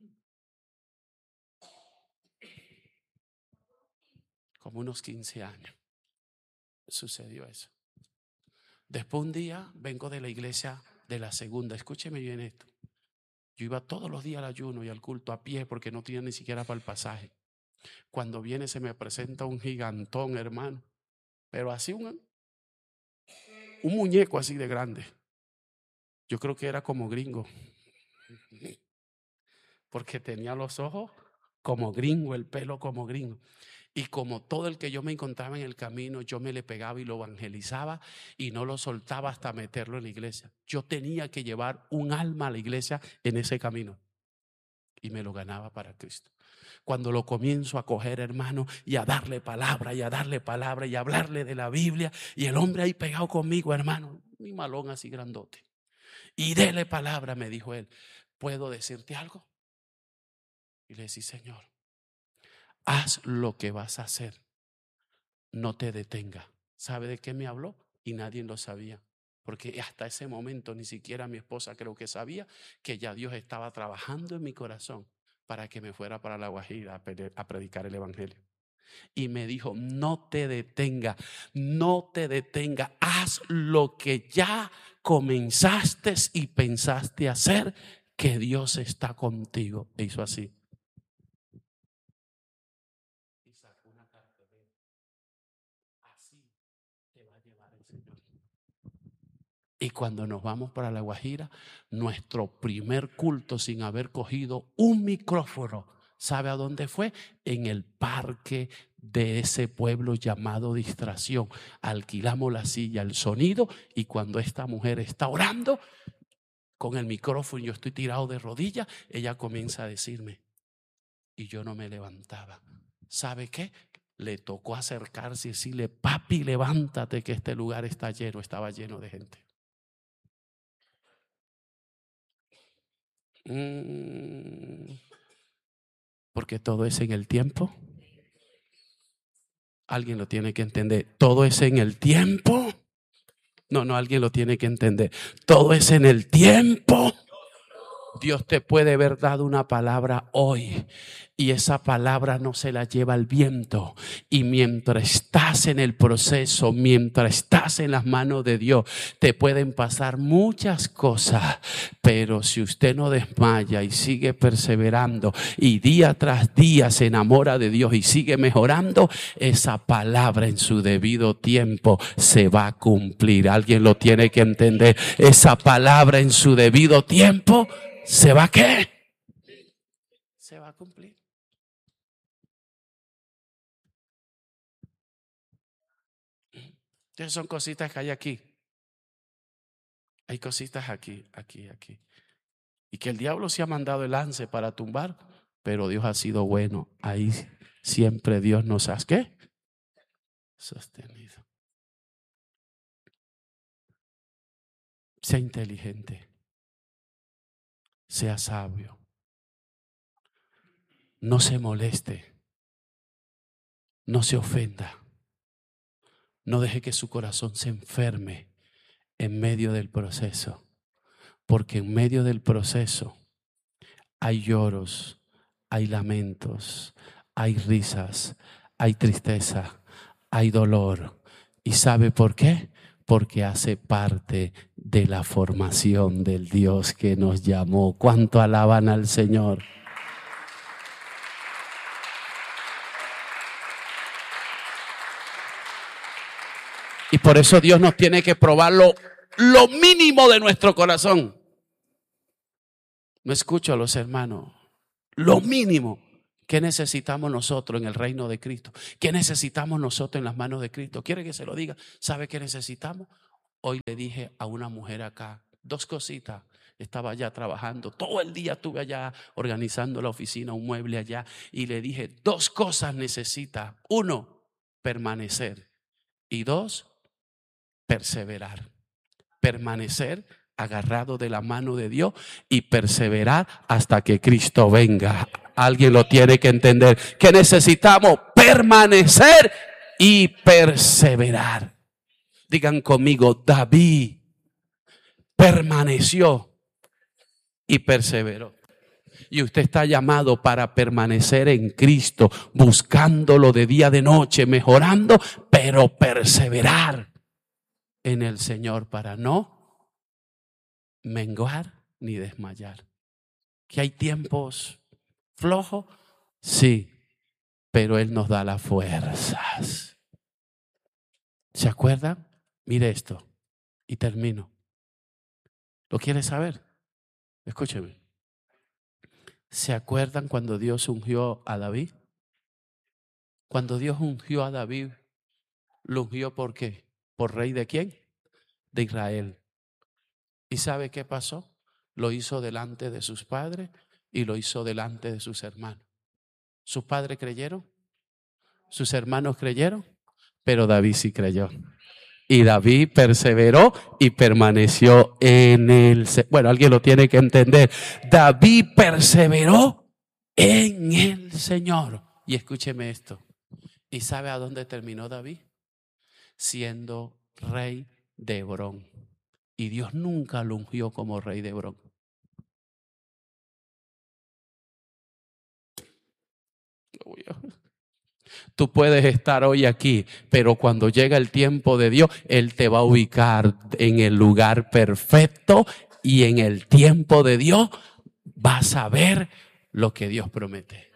Como unos quince años sucedió eso. Después un día vengo de la iglesia de la segunda. Escúcheme bien esto. Yo iba todos los días al ayuno y al culto a pie porque no tenía ni siquiera para el pasaje. Cuando viene se me presenta un gigantón, hermano. Pero así un, un muñeco así de grande. Yo creo que era como gringo. Porque tenía los ojos como gringo, el pelo como gringo. Y como todo el que yo me encontraba en el camino, yo me le pegaba y lo evangelizaba y no lo soltaba hasta meterlo en la iglesia. Yo tenía que llevar un alma a la iglesia en ese camino y me lo ganaba para Cristo. Cuando lo comienzo a coger, hermano, y a darle palabra y a darle palabra y a hablarle de la Biblia, y el hombre ahí pegado conmigo, hermano, mi malón así grandote. Y dele palabra, me dijo él, ¿puedo decirte algo? Y le decía, Señor, haz lo que vas a hacer, no te detenga. ¿Sabe de qué me habló? Y nadie lo sabía, porque hasta ese momento ni siquiera mi esposa creo que sabía que ya Dios estaba trabajando en mi corazón para que me fuera para La Guajira a, a predicar el evangelio. Y me dijo, no te detenga, no te detenga, haz lo que ya comenzaste y pensaste hacer, que Dios está contigo. E hizo así. Y sacó una cartelera. Así te va a llevar el Señor. Y cuando nos vamos para La Guajira, nuestro primer culto sin haber cogido un micrófono, ¿sabe a dónde fue? En el parque de ese pueblo llamado Distracción. Alquilamos la silla, el sonido, y cuando esta mujer está orando con el micrófono, yo estoy tirado de rodillas, ella comienza a decirme, y yo no me levantaba. ¿Sabe qué? Le tocó acercarse y decirle, papi, levántate que este lugar está lleno. Estaba lleno de gente. Mm, porque todo es en el tiempo. Alguien lo tiene que entender. Todo es en el tiempo. No, no, alguien lo tiene que entender. Todo es en el tiempo. Dios te puede haber dado una palabra hoy y esa palabra no se la lleva el viento. Y mientras estás en el proceso, mientras estás en las manos de Dios, te pueden pasar muchas cosas. Pero si usted no desmaya y sigue perseverando y día tras día se enamora de Dios y sigue mejorando, esa palabra en su debido tiempo se va a cumplir. Alguien lo tiene que entender. Esa palabra en su debido tiempo ¿se va a qué? Se va a cumplir. Entonces son cositas que hay aquí. Hay cositas aquí, aquí, aquí. Y que el diablo se ha mandado el lance para tumbar, pero Dios ha sido bueno. Ahí siempre Dios nos ha, ¿qué? Sostenido. Sea inteligente. Sea sabio. No se moleste. No se ofenda. No deje que su corazón se enferme en medio del proceso. Porque en medio del proceso hay lloros, hay lamentos, hay risas, hay tristeza, hay dolor. ¿Y sabe por qué? Porque hace parte de la formación del Dios que nos llamó. ¿Cuánto alaban al Señor? Y por eso Dios nos tiene que probar lo, lo mínimo de nuestro corazón. No escucho a los hermanos. Lo mínimo. ¿Qué necesitamos nosotros en el reino de Cristo? ¿Qué necesitamos nosotros en las manos de Cristo? ¿Quiere que se lo diga? ¿Sabe qué necesitamos? Hoy le dije a una mujer acá dos cositas. Estaba allá trabajando. Todo el día estuve allá organizando la oficina, un mueble allá. Y le dije, dos cosas necesita. Uno, permanecer. Y dos, perseverar. Permanecer agarrado de la mano de Dios y perseverar hasta que Cristo venga. Alguien lo tiene que entender, que necesitamos permanecer y perseverar. Digan conmigo, David permaneció y perseveró. Y usted está llamado para permanecer en Cristo, buscándolo de día de noche, mejorando, pero perseverar en el Señor para no menguar ni desmayar. Que hay tiempos flojos, sí, pero Él nos da las fuerzas. ¿Se acuerdan? Mire esto y termino. ¿Lo quiere saber? Escúcheme. ¿Se acuerdan cuando Dios ungió a David? Cuando Dios ungió a David, ¿lo ungió por qué? ¿Por rey de quién? De Israel. ¿Y sabe qué pasó? Lo hizo delante de sus padres y lo hizo delante de sus hermanos. ¿Sus padres creyeron? ¿Sus hermanos creyeron? Pero David sí creyó. Y David perseveró y permaneció en el... Bueno, alguien lo tiene que entender. David perseveró en el Señor. Y escúcheme esto. ¿Y sabe a dónde terminó David? Siendo rey de Hebrón. Y Dios nunca lo ungió como rey de Hebrón. Tú puedes estar hoy aquí, pero cuando llega el tiempo de Dios, Él te va a ubicar en el lugar perfecto y en el tiempo de Dios vas a ver lo que Dios promete.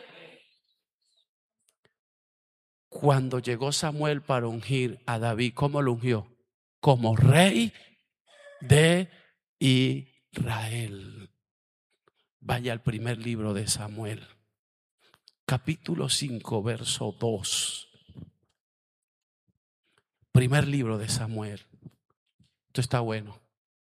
Cuando llegó Samuel para ungir a David, ¿cómo lo ungió? Como rey de Israel. Vaya al primer libro de Samuel. Capítulo cinco, verso dos. Primer libro de Samuel. Esto está bueno.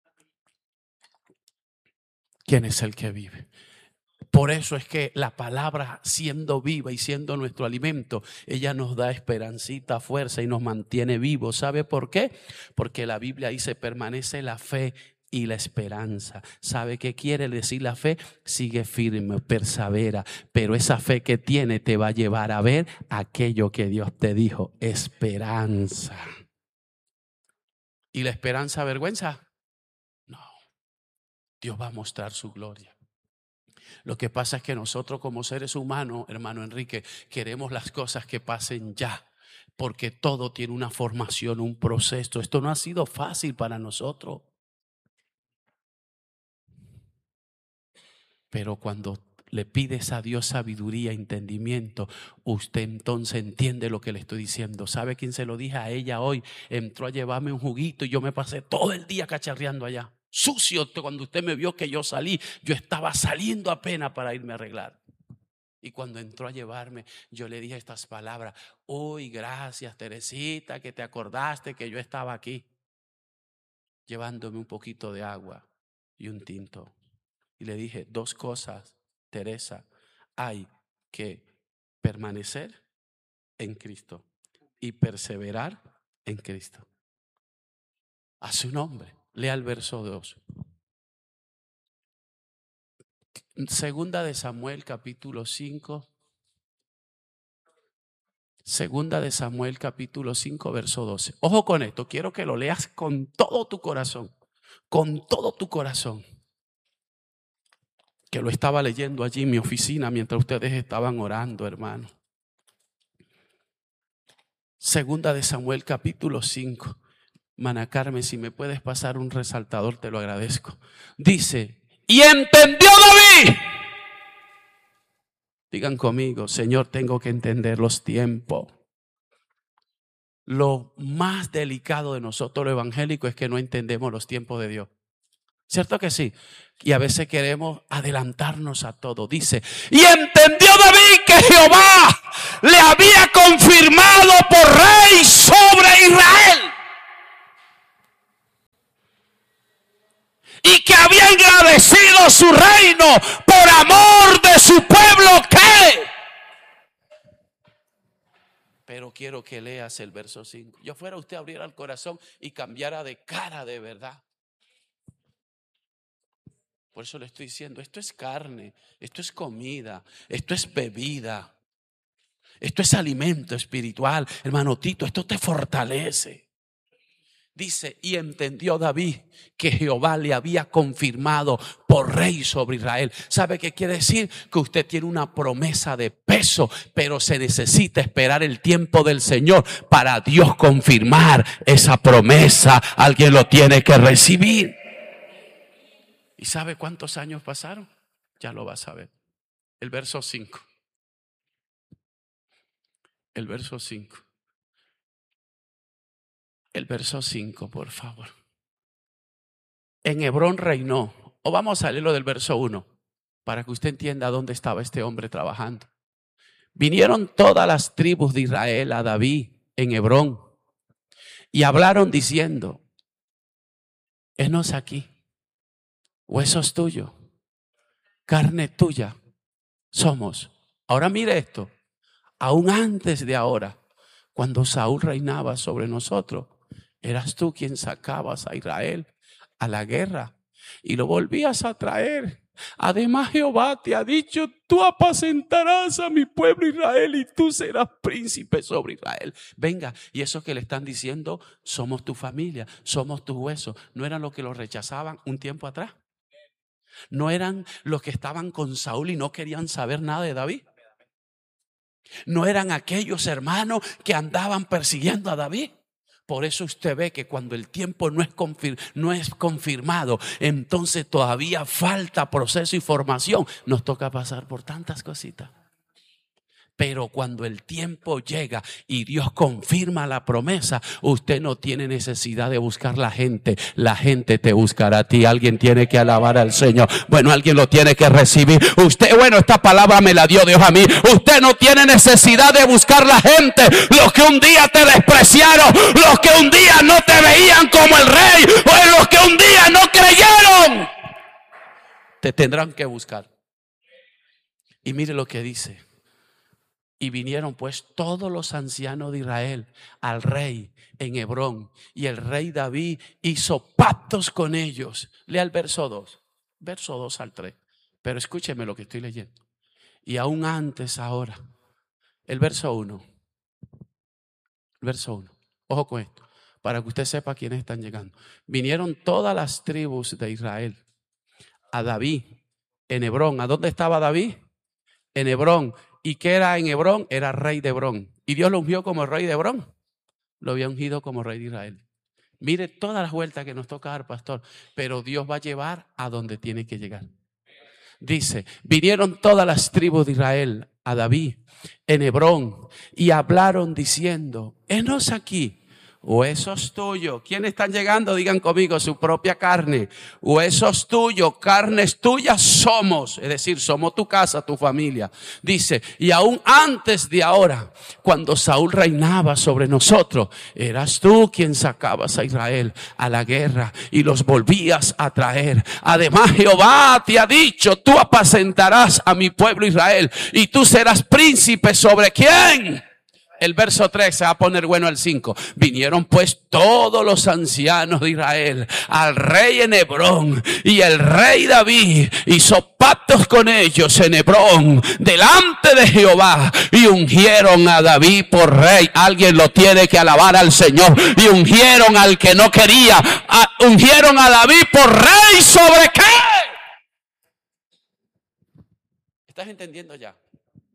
¿Quién es el que vive? Por eso es que la palabra, siendo viva y siendo nuestro alimento, ella nos da esperancita, fuerza y nos mantiene vivos. ¿Sabe por qué? Porque la Biblia dice, permanece la fe y la esperanza. ¿Sabe qué quiere decir la fe? Sigue firme, persevera, pero esa fe que tiene te va a llevar a ver aquello que Dios te dijo, esperanza. ¿Y la esperanza avergüenza? No, Dios va a mostrar su gloria. Lo que pasa es que nosotros como seres humanos, hermano Enrique, queremos las cosas que pasen ya, porque todo tiene una formación, un proceso. Esto no ha sido fácil para nosotros. Pero cuando le pides a Dios sabiduría, entendimiento, usted entonces entiende lo que le estoy diciendo. ¿Sabe quién se lo dije a ella hoy? Entró a llevarme un juguito y yo me pasé todo el día cacharreando allá. Sucio, cuando usted me vio que yo salí, yo estaba saliendo apenas para irme a arreglar. Y cuando entró a llevarme, yo le dije estas palabras. Uy, gracias Teresita, que te acordaste que yo estaba aquí. Llevándome un poquito de agua y un tinto. Y le dije dos cosas, Teresa. Hay que permanecer en Cristo y perseverar en Cristo. A su nombre. Lea el verso dos. Segunda de Samuel capítulo cinco. Segunda de Samuel capítulo cinco verso doce. Ojo con esto, quiero que lo leas con todo tu corazón. Con todo tu corazón. Que lo estaba leyendo allí en mi oficina mientras ustedes estaban orando, hermano. Segunda de Samuel capítulo cinco. Mana Carmen, si me puedes pasar un resaltador, te lo agradezco. Dice, y entendió David. Digan conmigo, Señor, tengo que entender los tiempos. Lo más delicado de nosotros los evangélicos es que no entendemos los tiempos de Dios. ¿Cierto que sí? Y a veces queremos adelantarnos a todo. Dice, y entendió David que Jehová le había confirmado por rey sobre Israel. Y que había engrandecido su reino por amor de su pueblo que... Pero quiero que leas el verso cinco. Yo fuera usted, abriera el corazón y cambiara de cara de verdad. Por eso le estoy diciendo, esto es carne, esto es comida, esto es bebida, esto es alimento espiritual. Hermano Tito, esto te fortalece. Dice, y entendió David que Jehová le había confirmado por rey sobre Israel. ¿Sabe qué quiere decir? Que usted tiene una promesa de peso, pero se necesita esperar el tiempo del Señor para Dios confirmar esa promesa. Alguien lo tiene que recibir. ¿Y sabe cuántos años pasaron? Ya lo vas a ver. El verso cinco. El verso cinco. El verso cinco, por favor. En Hebrón reinó. O vamos a leerlo del verso uno, para que usted entienda dónde estaba este hombre trabajando. Vinieron todas las tribus de Israel a David en Hebrón y hablaron diciendo, henos aquí, huesos tuyos, carne tuya somos. Ahora mire esto, aún antes de ahora, cuando Saúl reinaba sobre nosotros, eras tú quien sacabas a Israel a la guerra y lo volvías a traer. Además Jehová te ha dicho, tú apacentarás a mi pueblo Israel y tú serás príncipe sobre Israel. Venga, y eso que le están diciendo, somos tu familia, somos tus huesos. ¿No eran los que los rechazaban un tiempo atrás? ¿No eran los que estaban con Saúl y no querían saber nada de David? ¿No eran aquellos hermanos que andaban persiguiendo a David? Por eso usted ve que cuando el tiempo no es, confir- no es confirmado, entonces todavía falta proceso y formación. Nos toca pasar por tantas cositas. Pero cuando el tiempo llega y Dios confirma la promesa, usted no tiene necesidad de buscar la gente. La gente te buscará a ti. Alguien tiene que alabar al Señor. Bueno, alguien lo tiene que recibir. Usted, bueno, esta palabra me la dio Dios a mí. Usted no tiene necesidad de buscar la gente. Los que un día te despreciaron, los que un día no te veían como el rey, o los que un día no creyeron, te tendrán que buscar. Y mire lo que dice. Y vinieron pues todos los ancianos de Israel al rey en Hebrón. Y el rey David hizo pactos con ellos. Lea el verso dos. Verso dos al tres. Pero escúcheme lo que estoy leyendo. Y aún antes ahora. El verso uno. El verso uno. Ojo con esto. Para que usted sepa quiénes están llegando. Vinieron todas las tribus de Israel a David en Hebrón. ¿A dónde estaba David? En Hebrón. ¿Y qué era en Hebrón? Era rey de Hebrón. ¿Y Dios lo ungió como rey de Hebrón? Lo había ungido como rey de Israel. Mire todas las vueltas que nos toca dar, pastor. Pero Dios va a llevar a donde tiene que llegar. Dice, vinieron todas las tribus de Israel a David en Hebrón y hablaron diciendo, henos aquí. Huesos tuyos. ¿Quiénes están llegando? Digan conmigo, su propia carne. Huesos tuyos, carnes tuyas somos. Es decir, somos tu casa, tu familia. Dice, y aún antes de ahora, cuando Saúl reinaba sobre nosotros, eras tú quien sacabas a Israel a la guerra y los volvías a traer. Además, Jehová te ha dicho, tú apacentarás a mi pueblo Israel y tú serás príncipe sobre ¿quién? El verso tres se va a poner bueno al cinco. Vinieron pues todos los ancianos de Israel al rey en Hebrón. Y el rey David hizo pactos con ellos en Hebrón delante de Jehová. Y ungieron a David por rey. Alguien lo tiene que alabar al Señor. Y ungieron al que no quería. A, ungieron a David por rey sobre qué. ¿Estás entendiendo ya?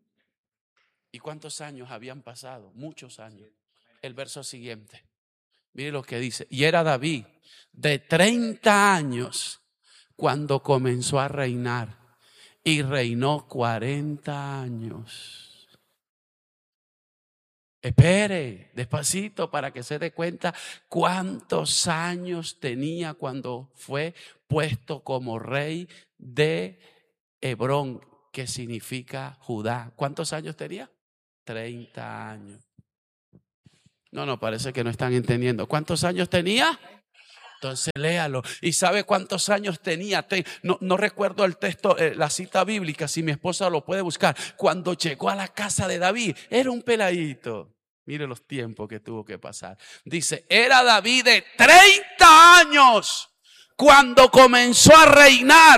¿Y cuántos años habían pasado? Muchos años. El verso siguiente. Mire lo que dice. Y era David de treinta años cuando comenzó a reinar. Y reinó cuarenta años. Espere, despacito para que se dé cuenta cuántos años tenía cuando fue puesto como rey de Hebrón, que significa Judá. ¿Cuántos años tenía? treinta años. No, no, parece que no están entendiendo. ¿Cuántos años tenía? Entonces léalo. ¿Y sabe cuántos años tenía? No, no recuerdo el texto, eh, la cita bíblica, si mi esposa lo puede buscar. Cuando llegó a la casa de David, era un peladito. Mire los tiempos que tuvo que pasar. Dice, era David de treinta años cuando comenzó a reinar.